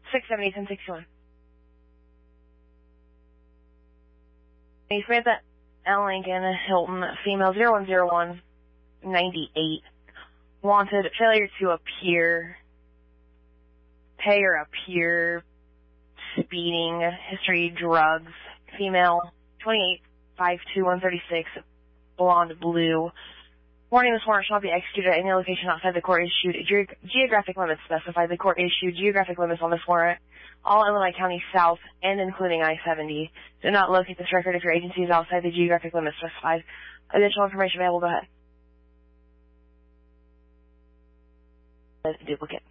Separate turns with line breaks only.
670, 1061. Samantha L. Lincoln, Hilton, female 0101, 98. Wanted, failure to appear, pay or appear, speeding, history, drugs, female 28, 5'2", 136, blonde, blue. Warning, this warrant shall not be executed at any location outside the court issued. Geographic limits specified. The court issued geographic limits on this warrant. All Illinois counties south and including I-70. Do not locate this record if your agency is outside the geographic limits specified. Additional information available. Go ahead. Duplicate.